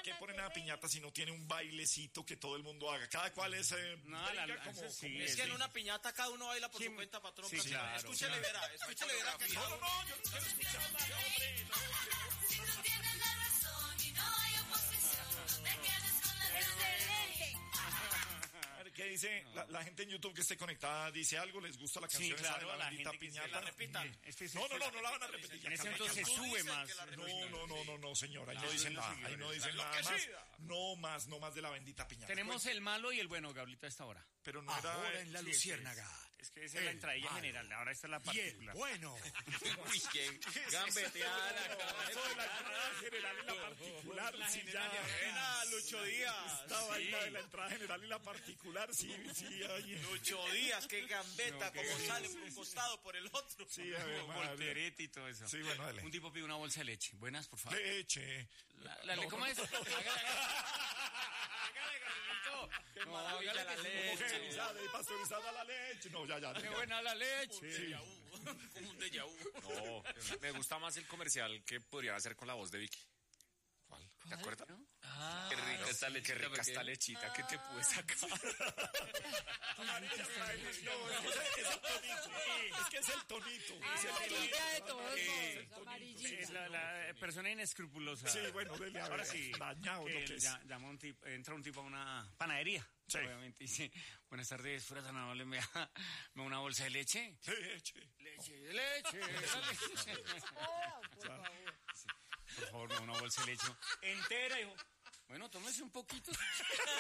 ¿para qué ponen a piñata si no tiene un bailecito que todo el mundo haga? Cada cual es... es que en una piñata cada uno baila por su cuenta, patrón. Sí, claro, escúchele, verá. Que yo no quiero escuchar nada, hombre. Si tú tienes la razón y no hay oposición, no te quedes con la Excelente. A ver, ¿qué dice la gente en YouTube que esté conectada? ¿Dice algo? ¿Les gusta la canción esa de la bendita piñata? la repitan. No la van a repetir. En ese momento se sube más. No, señora, ahí no dicen nada. Ahí no dicen nada más. No más de la bendita piñata. Tenemos el malo y el bueno, Gablito, a esta hora. Pero no era... Ahora en la Luciérnaga. Es que esa es la entradilla general, ahora esta es la particular. Y el bueno. Uy, qué gambeteada. Eso de la entrada general y la particular, sí, ya. Buena, Lucho Díaz. Esta vaina de la entrada general y la particular, sí, oye. Lucho Díaz, qué gambeta, como sale por un costado por el otro. Sí, a ver, madre. Volterete y todo eso. Sí, bueno, dale. Un tipo pide una bolsa de leche. Buenas, por favor. Leche. ¿Cómo es? Qué maravilla la leche. Homogeneizada y pasteurizada la leche. No, ya. Qué buena la leche. Sí. Como un déjà vu. No, me gusta más el comercial que podría hacer con la voz de Vicky. ¿Cuál? ¿Te acuerdas? ¿No? Qué rica esta lechita, qué rica esta lechita que te pude sacar. Es que es el tonito. Amarilla de todos, amarillita. La persona inescrupulosa. Sí, bueno, dele a ver. Ahora sí. Dañado lo que es. Entra un tipo a una panadería. Sí. Obviamente dice, buenas tardes, fuera tan amable, me da una bolsa de leche. Leche. Leche. Por favor, me da una bolsa de leche. Entera, hijo. Bueno, tómese un poquito.